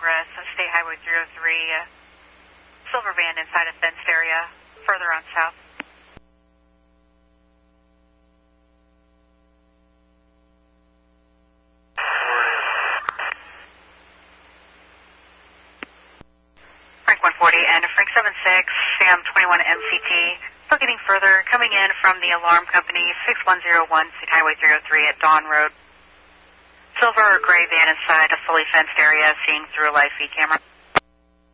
progress. State Highway 303, silver van inside a fenced area, further on south. Frank 140 and Frank 76, Sam 21 MCT. Still getting further, coming in from the alarm company, 6101 State Highway 303 at Dawn Road. Silver or gray van inside a fully fenced area, seeing through a live feed camera.